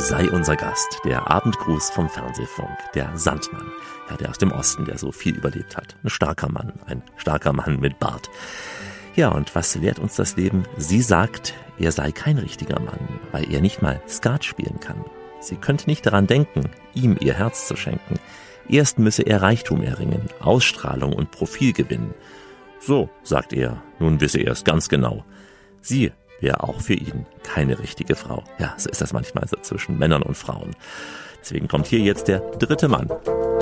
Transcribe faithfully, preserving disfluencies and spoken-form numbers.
sei unser Gast, der Abendgruß vom Fernsehfunk, der Sandmann, ja, der aus dem Osten, der so viel überlebt hat. Ein starker Mann, ein starker Mann mit Bart. Ja, und was lehrt uns das Leben? Sie sagt, er sei kein richtiger Mann, weil er nicht mal Skat spielen kann. Sie könnte nicht daran denken, ihm ihr Herz zu schenken. Erst müsse er Reichtum erringen, Ausstrahlung und Profil gewinnen. So, sagt er, nun wisse er es ganz genau. Sie wäre auch für ihn keine richtige Frau. Ja, so ist das manchmal so zwischen Männern und Frauen. Deswegen kommt hier jetzt der dritte Mann.